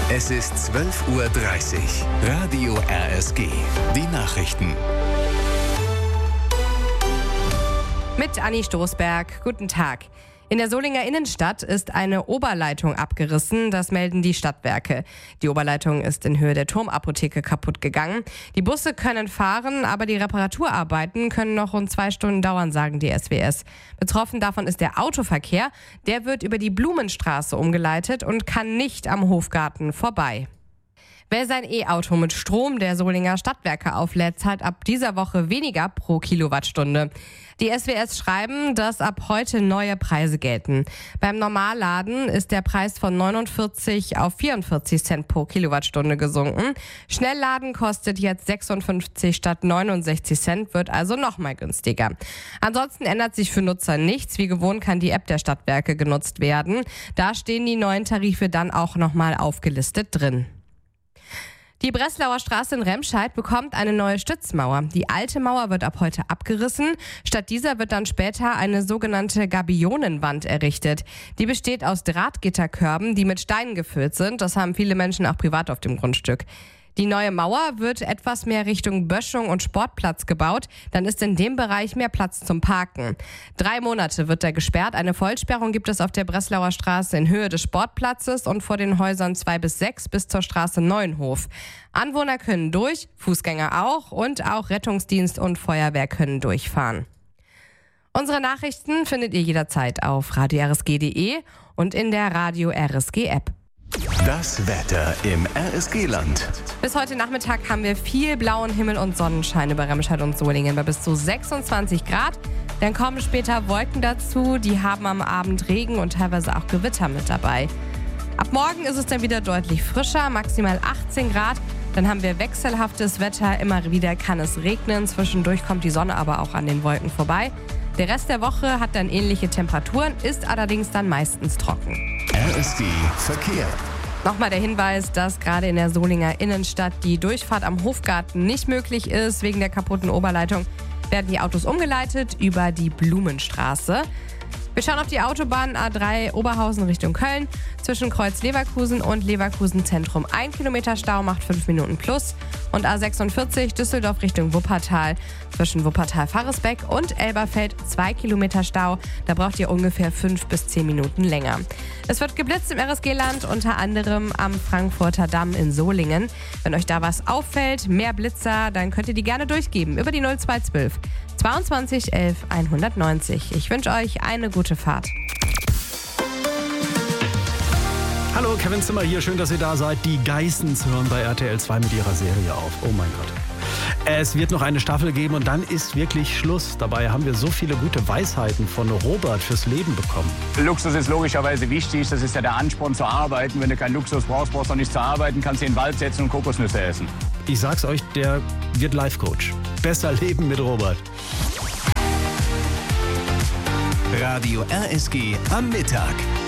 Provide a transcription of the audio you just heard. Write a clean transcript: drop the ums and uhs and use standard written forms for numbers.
Es ist 12:30 Uhr. Radio RSG. Die Nachrichten. Mit Anni Stoßberg. Guten Tag. In der Solinger Innenstadt ist eine Oberleitung abgerissen, das melden die Stadtwerke. Die Oberleitung ist in Höhe der Turmapotheke kaputt gegangen. Die Busse können fahren, aber die Reparaturarbeiten können noch rund 2 Stunden dauern, sagen die SWS. Betroffen davon ist der Autoverkehr. Der wird über die Blumenstraße umgeleitet und kann nicht am Hofgarten vorbei. Wer sein E-Auto mit Strom der Solinger Stadtwerke auflädt, zahlt ab dieser Woche weniger pro Kilowattstunde. Die SWS schreiben, dass ab heute neue Preise gelten. Beim Normalladen ist der Preis von 49 auf 44 Cent pro Kilowattstunde gesunken. Schnellladen kostet jetzt 56 statt 69 Cent, wird also noch mal günstiger. Ansonsten ändert sich für Nutzer nichts. Wie gewohnt kann die App der Stadtwerke genutzt werden. Da stehen die neuen Tarife dann auch noch mal aufgelistet drin. Die Breslauer Straße in Remscheid bekommt eine neue Stützmauer. Die alte Mauer wird ab heute abgerissen. Statt dieser wird dann später eine sogenannte Gabionenwand errichtet. Die besteht aus Drahtgitterkörben, die mit Steinen gefüllt sind. Das haben viele Menschen auch privat auf dem Grundstück. Die neue Mauer wird etwas mehr Richtung Böschung und Sportplatz gebaut. Dann ist in dem Bereich mehr Platz zum Parken. 3 Monate wird er gesperrt. Eine Vollsperrung gibt es auf der Breslauer Straße in Höhe des Sportplatzes und vor den Häusern 2 bis 6 bis zur Straße Neuenhof. Anwohner können durch, Fußgänger auch und auch Rettungsdienst und Feuerwehr können durchfahren. Unsere Nachrichten findet ihr jederzeit auf radio-rsg.de und in der Radio RSG App. Das Wetter im RSG-Land. Bis heute Nachmittag haben wir viel blauen Himmel und Sonnenschein über Remscheid und Solingen bei bis zu 26 Grad. Dann kommen später Wolken dazu, die haben am Abend Regen und teilweise auch Gewitter mit dabei. Ab morgen ist es dann wieder deutlich frischer, maximal 18 Grad. Dann haben wir wechselhaftes Wetter, immer wieder kann es regnen, zwischendurch kommt die Sonne aber auch an den Wolken vorbei. Der Rest der Woche hat dann ähnliche Temperaturen, ist allerdings dann meistens trocken. RSG Verkehr. Nochmal der Hinweis, dass gerade in der Solinger Innenstadt die Durchfahrt am Hofgarten nicht möglich ist. Wegen der kaputten Oberleitung werden die Autos umgeleitet über die Blumenstraße. Wir schauen auf die Autobahn A3 Oberhausen Richtung Köln. Zwischen Kreuz Leverkusen und Leverkusen Zentrum 1 Kilometer Stau macht 5 Minuten plus. Und A46 Düsseldorf Richtung Wuppertal. Zwischen Wuppertal-Farresbeck und Elberfeld 2 Kilometer Stau. Da braucht ihr ungefähr 5 bis 10 Minuten länger. Es wird geblitzt im RSG-Land, unter anderem am Frankfurter Damm in Solingen. Wenn euch da was auffällt, mehr Blitzer, dann könnt ihr die gerne durchgeben über die 0212 22 11 190. Ich wünsche euch eine gute Fahrt. Hallo, Kevin Zimmer hier. Schön, dass ihr da seid. Die Geissens hören bei RTL 2 mit ihrer Serie auf. Oh mein Gott. Es wird noch eine Staffel geben und dann ist wirklich Schluss. Dabei haben wir so viele gute Weisheiten von Robert fürs Leben bekommen. Luxus ist logischerweise wichtig. Das ist ja der Ansporn zu arbeiten. Wenn du keinen Luxus brauchst, brauchst du auch nicht zu arbeiten. Kannst dir in den Wald setzen und Kokosnüsse essen. Ich sag's euch, der wird Life-Coach. Besser leben mit Robert. Radio RSG am Mittag.